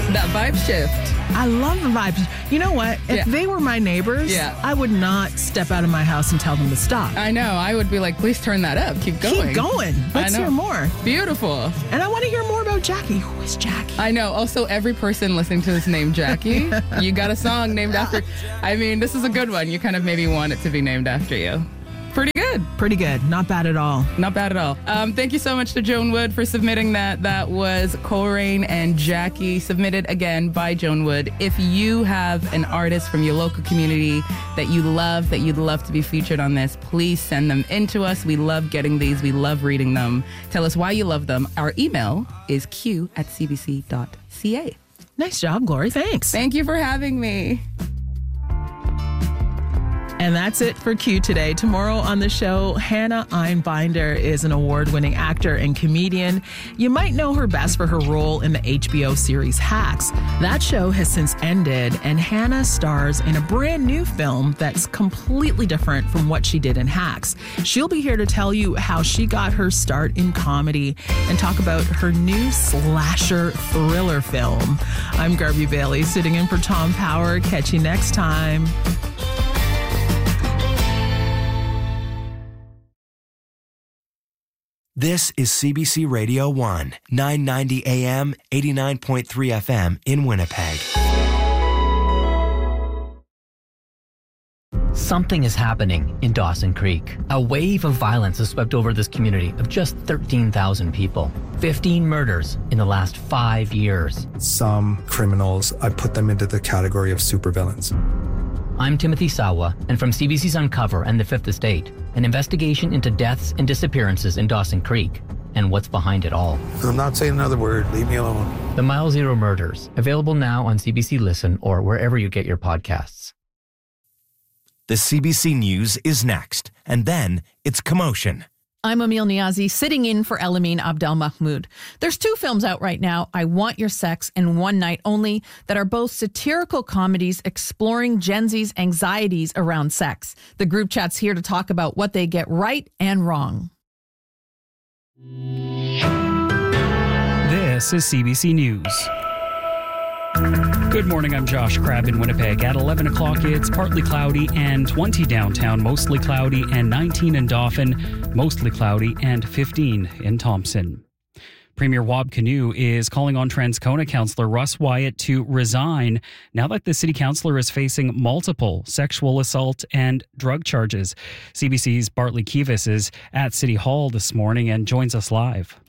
That vibe shift. I love the vibes. You know what? If they were my neighbors, I would not step out of my house and tell them to stop. I know. I would be like, please turn that up. Keep going. Keep going. Let's hear more. Beautiful. And I want to hear more about Jackie. Who is Jackie? I know. Also, every person listening to this named Jackie, you got a song named after. I mean, this is a good one. You kind of maybe want it to be named after you. Pretty good. Pretty good. Not bad at all. Not bad at all. Thank you so much to Joan Wood for submitting that. That was Coleraine and Jackie, submitted again by Joan Wood. If you have an artist from your local community that you love, that you'd love to be featured on this, please send them in to us. We love getting these. We love reading them. Tell us why you love them. Our email is q@cbc.ca. Nice job, Glory. Thanks. Thank you for having me. And that's it for Q today. Tomorrow on the show, Hannah Einbinder is an award-winning actor and comedian. You might know her best for her role in the HBO series Hacks. That show has since ended, and Hannah stars in a brand new film that's completely different from what she did in Hacks. She'll be here to tell you how she got her start in comedy and talk about her new slasher thriller film. I'm Garvey Bailey, sitting in for Tom Power. Catch you next time. This is CBC Radio 1, 990 AM, 89.3 FM in Winnipeg. Something is happening in Dawson Creek. A wave of violence has swept over this community of just 13,000 people. 15 murders in the last 5 years. Some criminals, I put them into the category of supervillains. I'm Timothy Sawa, and from CBC's Uncover and The Fifth Estate, an investigation into deaths and disappearances in Dawson Creek and what's behind it all. I'm not saying another word. Leave me alone. The Mile Zero Murders, available now on CBC Listen or wherever you get your podcasts. The CBC News is next, and then it's Commotion. I'm Emil Niazi, sitting in for Elamine Abdel Mahmoud. There's 2 films out right now, I Want Your Sex and One Night Only, that are both satirical comedies exploring Gen Z's anxieties around sex. The group chat's here to talk about what they get right and wrong. This is CBC News. Good morning, I'm Josh Crabb in Winnipeg. At 11 o'clock, it's partly cloudy and 20 downtown, mostly cloudy, and 19 in Dauphin, mostly cloudy, and 15 in Thompson. Premier Wab Kinew is calling on Transcona Councillor Russ Wyatt to resign now that the city councillor is facing multiple sexual assault and drug charges. CBC's Bartley Kivas is at City Hall this morning and joins us live.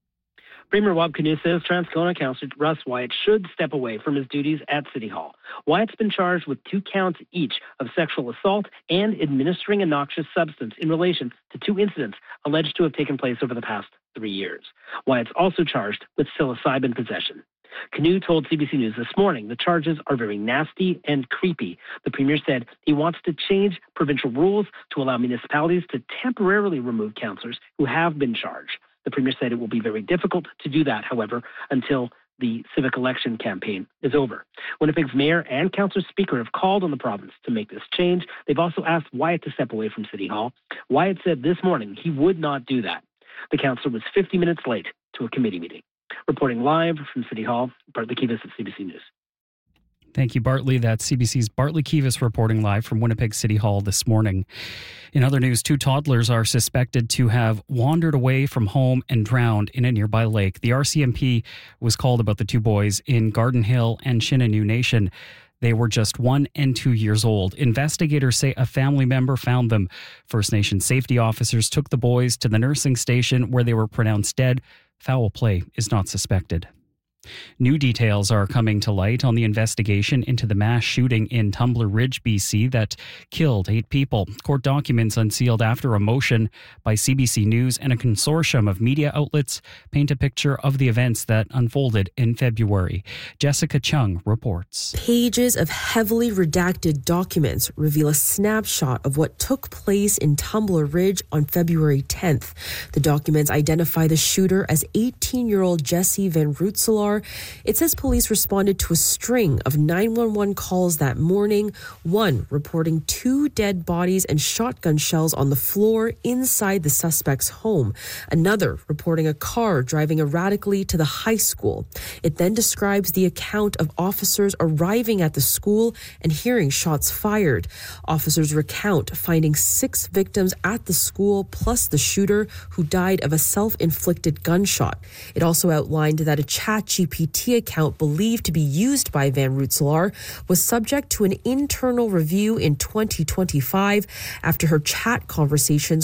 Premier Wab Kinew says Transcona Councillor Russ Wyatt should step away from his duties at City Hall. Wyatt's been charged with 2 counts each of sexual assault and administering a noxious substance in relation to 2 incidents alleged to have taken place over the past 3 years. Wyatt's also charged with psilocybin possession. Kinew told CBC News this morning the charges are very nasty and creepy. The Premier said he wants to change provincial rules to allow municipalities to temporarily remove councillors who have been charged. The Premier said it will be very difficult to do that, however, until the civic election campaign is over. Winnipeg's mayor and council speaker have called on the province to make this change. They've also asked Wyatt to step away from City Hall. Wyatt said this morning he would not do that. The councillor was 50 minutes late to a committee meeting. Reporting live from City Hall, Bartley Kivas at CBC News. Thank you, Bartley. That's CBC's Bartley Kivas reporting live from Winnipeg City Hall this morning. In other news, 2 toddlers are suspected to have wandered away from home and drowned in a nearby lake. The RCMP was called about the 2 boys in Garden Hill and Shinnenew Nation. They were just 1 and 2 years old. Investigators say a family member found them. First Nation safety officers took the boys to the nursing station where they were pronounced dead. Foul play is not suspected. New details are coming to light on the investigation into the mass shooting in Tumbler Ridge, BC, that killed 8 people. Court documents unsealed after a motion by CBC News and a consortium of media outlets paint a picture of the events that unfolded in February. Jessica Chung reports. Pages of heavily redacted documents reveal a snapshot of what took place in Tumbler Ridge on February 10th. The documents identify the shooter as 18-year-old Jesse Van Rootselaar Roussillard. It says police responded to a string of 911 calls that morning, one reporting 2 dead bodies and shotgun shells on the floor inside the suspect's home, another reporting a car driving erratically to the high school. It then describes the account of officers arriving at the school and hearing shots fired. Officers recount finding 6 victims at the school plus the shooter, who died of a self-inflicted gunshot. It also outlined that a ChatGPT account believed to be used by Van Roussillard was subject to an internal review in 2025 after her chat conversations